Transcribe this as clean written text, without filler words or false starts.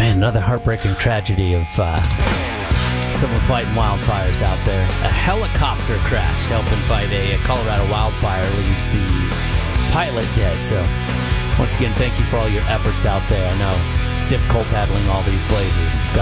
Man, another heartbreaking tragedy of someone fighting wildfires out there. A helicopter crash helping fight a Colorado wildfire leaves the pilot dead. So, once again, thank you for all your efforts out there. I know it's difficult battling all these blazes. God